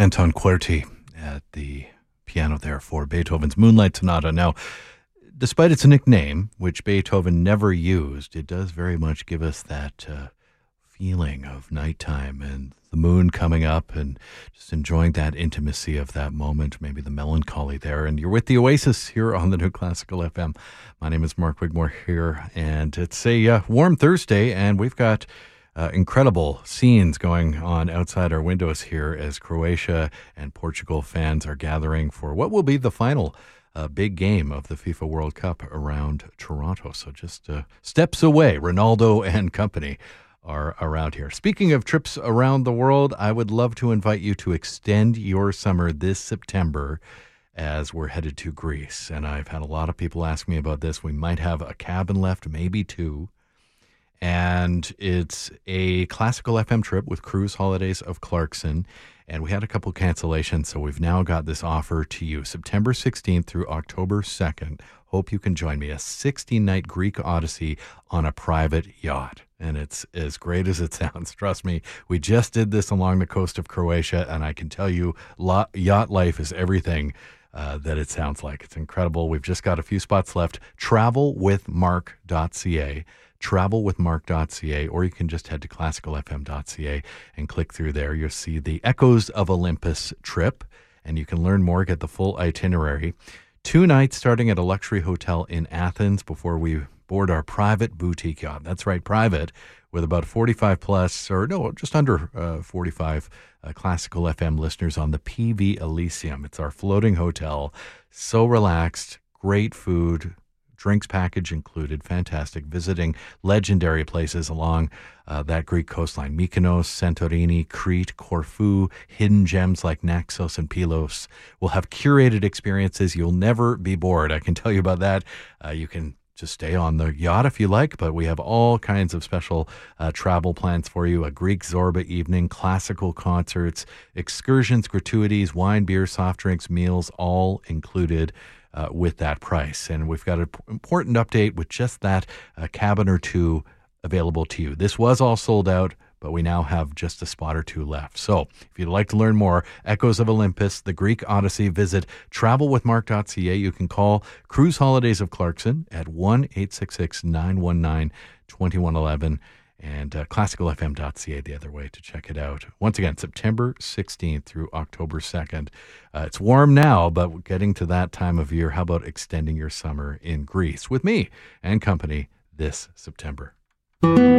Anton Querti at the piano there for Beethoven's Moonlight Sonata. Now, despite its nickname, which Beethoven never used, it does very much give us that feeling of nighttime and the moon coming up and just enjoying that intimacy of that moment, maybe the melancholy there. And you're with the Oasis here on the New Classical FM. My name is Mark Wigmore here, and it's a warm Thursday, and we've got incredible scenes going on outside our windows here as Croatia and Portugal fans are gathering for what will be the final big game of the FIFA World Cup around Toronto. So just steps away, Ronaldo and company are around here. Speaking of trips around the world, I would love to invite you to extend your summer this September as we're headed to Greece. And I've had a lot of people ask me about this. We might have a cabin left, maybe two. And it's a classical FM trip with Cruise Holidays of Clarkson. And we had a couple cancellations, so we've now got this offer to you. September 16th through October 2nd. Hope you can join me. A 60-night Greek odyssey on a private yacht. And it's as great as it sounds. Trust me, we just did this along the coast of Croatia, and I can tell you yacht life is everything that it sounds like. It's incredible. We've just got a few spots left. Travelwithmark.ca. Travelwithmark.ca, or you can just head to classicalfm.ca and click through there. You'll see the Echoes of Olympus trip, and you can learn more, get the full itinerary. 2 nights starting at a luxury hotel in Athens before we board our private boutique yacht. That's right, private, with about 45 plus, or no, just under 45 Classical FM listeners on the PV Elysium. It's our floating hotel. So relaxed, great food, drinks package included, fantastic. Visiting legendary places along that Greek coastline. Mykonos, Santorini, Crete, Corfu, hidden gems like Naxos and Pylos. We'll have curated experiences. You'll never be bored. I can tell you about that. You can just stay on the yacht if you like, but we have all kinds of special travel plans for you. A Greek Zorba evening, classical concerts, excursions, gratuities, wine, beer, soft drinks, meals, all included with that price. And we've got an important update with just that cabin or two available to you. This was all sold out, but we now have just a spot or two left. So if you'd like to learn more, Echoes of Olympus, the Greek Odyssey, visit travelwithmark.ca. You can call Cruise Holidays of Clarkson at 1-866-919-2111 and classicalfm.ca the other way to check it out. Once again, September 16th through October 2nd. It's warm now, but getting to that time of year, how about extending your summer in Greece with me and company this September?